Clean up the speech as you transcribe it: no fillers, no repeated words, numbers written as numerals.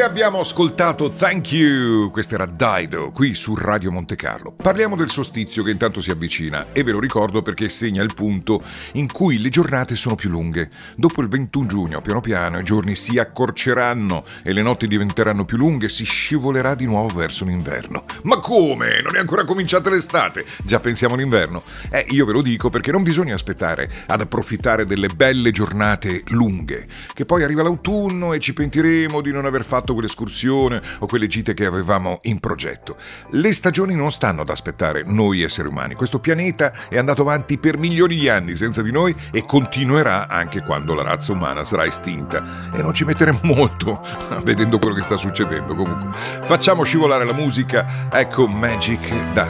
abbiamo ascoltato Thank You, questa era Dido, qui su Radio Monte Carlo. Parliamo del solstizio che intanto si avvicina e ve lo ricordo perché segna il punto in cui le giornate sono più lunghe. Dopo il 21 giugno, piano piano, i giorni si accorceranno e le notti diventeranno più lunghe, si scivolerà di nuovo verso l'inverno. Ma come? Non è ancora cominciata l'estate? Già pensiamo all'inverno? Io ve lo dico perché non bisogna aspettare ad approfittare delle belle giornate lunghe, che poi arriva l'autunno e ci pentiremo di non aver fatto quell'escursione o quelle gite che avevamo in progetto. Le stagioni non stanno ad aspettare noi esseri umani. Questo pianeta è andato avanti per milioni di anni senza di noi e continuerà anche quando la razza umana sarà estinta. E non ci metteremo molto vedendo quello che sta succedendo. Comunque, facciamo scivolare la musica. Ecco Magic da